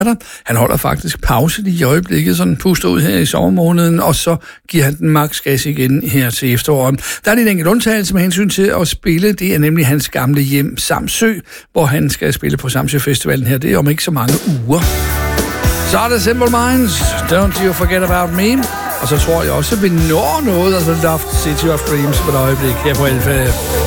Han holder faktisk pause lige i øjeblikket, sådan puster ud her i sommermåneden, og så giver han den max gas igen her til efteråret. Der er lidt enkelt undtagelse med hensyn til at spille. Det er nemlig hans gamle hjem Samsø, hvor han skal spille på Samsø Festivalen her. Det er om ikke så mange uger. Så er det Simple Minds, Don't You Forget About Me. Og så tror jeg også, at vi når noget af The Loft City of Dreams på et øjeblik her på Alfa.